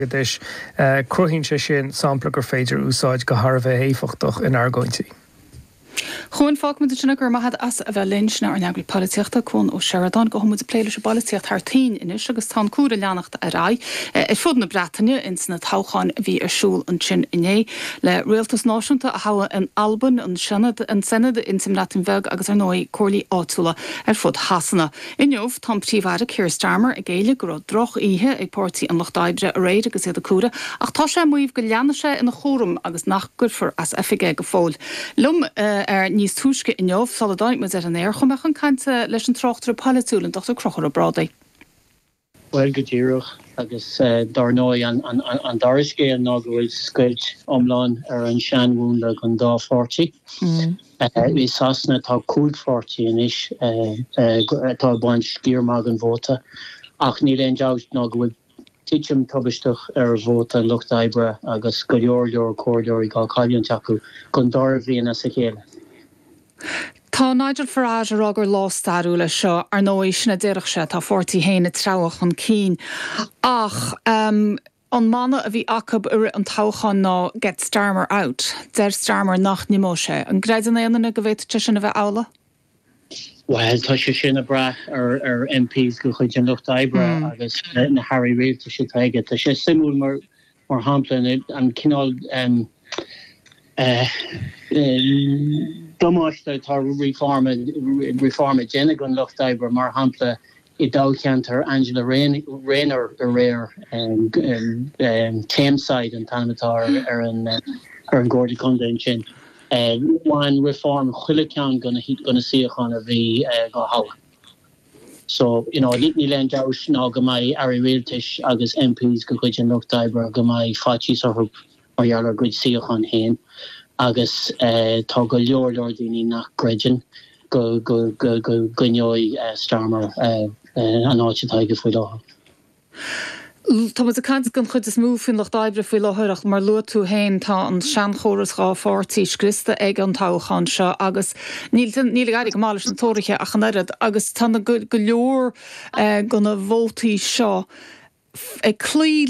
Is cruhín sé sin sampla gur féidir úsáid go Harbheith éfachtach in argóintí. Gewoon fág mu sinna gur maihad as a bheith linsna ar neaglaí políochta chun ó Sheridan go muid pléile se políocht thtíín inis agus tá cuara leannacht a rá. Fud na Bretainine in na táchaáin bhí arsúl an sin iné le réaltas náisiúnta a hawa an Alban an Senad intim Latin bheg agus ar nói cóirlaí áitiúla ar fud hasanna. Inneomh tá príomhhara Keir Starmer a géile gur droch ihe ag pórtaí an Lochdaimbre a réid agus iad a cúra ach tá sé muomh go leanna sé ina chóm agus nach gurfar as efige go fóil. Lum ar níos túisce inneomh saladáid mu ar an air chumach an cante leis an trochttar palúlan dochtar crochar a bradaí. Well go díireach agus darnóid an dariscé an nágahfuil scoilt omláin ar an seanhún le an dá fortí. Bhí sasna tá cúd fortí inis tá baint scíormag an bhóta ach ní leon deas nágahfuil tiitim tubisteach ar bhóta Lochdaimbre agus go leor cóideoirí gá caiiliúint acu gon dar bhíonna sa chéile. Tá Nigel Farage a ragur lástarúla seo ar nói sinna deireach se tá fortí héine trabhach an cín. Ach an mana a bhí acab ar an táchan ná get Starmer out. Der Starmer nach nimó sé. An greidan éanana go bhéit sinna bheith ála? Well, tá sé sinna bra ar MPs go chuid an Lochdaimbre agus na Harry Reid sé taige. Tá sé simú mar hampla an cinál Domáiste tá reforma dénne gon Lochdaimbre mar hampla I dáceantar Angela Rayner a réir Thameside an tanatá ar an Gordy Conde sin. One reform chuileán gonna siochan a bhí go hawa. So, ní len deis ná go mai Ari Réaltais agus MPs go chuid an Lochdaimbre go mai fatí sorthb ar dhealar good siochan héin. Agus tá go leor daoine nach greidean go gneoid Starmer an áite taige faoi láthair. Tá a cant gan chud is mú fin Lochdaimbre faoi láthairach mar luú tú héin tá an seanchóras gá fortí scrista ag an táchan seo agus níl gaiigh go mála an tóiriche a chanéad agus tána go leor gona bhótaí seo ag clí